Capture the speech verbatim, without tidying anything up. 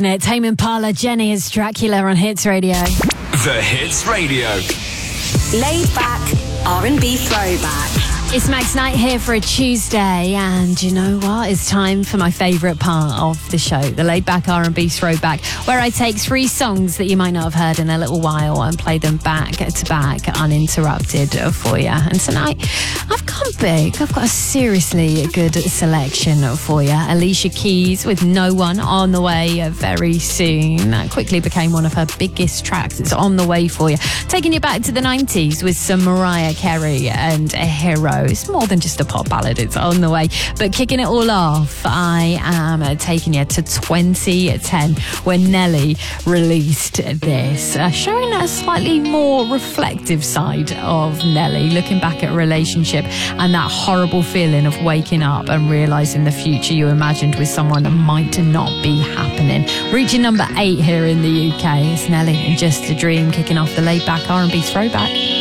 It's Tame Impala, Jenny is Dracula on Hits Radio. The Hits Radio. Laid back R and B throwback. It's Max Knight here for a Tuesday, and you know what? It's time for my favourite part of the show, the Laid Back R and B Throwback, where I take three songs that you might not have heard in a little while and play them back to back, uninterrupted for you. And tonight, I've come big. I've got a seriously good selection for you. Alicia Keys with No One on the way very soon. That quickly became one of her biggest tracks. It's on the way for you. Taking you back to the nineties with some Mariah Carey and a Hero. It's more than just a pop ballad, it's on the way. But kicking it all off, I am uh, taking you to twenty ten, when Nelly released this, uh, showing a slightly more reflective side of Nelly, looking back at a relationship and that horrible feeling of waking up and realising the future you imagined with someone might not be happening. Reaching number eight here in the U K, it's Nelly and Just a Dream, kicking off the Laid Back R and B Throwback.